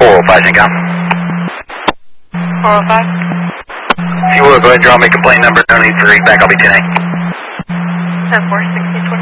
405, Syncom. 405. If you will, go ahead and draw me complaint number. No need for read back. I'll be 10-8. 10-4, 1620.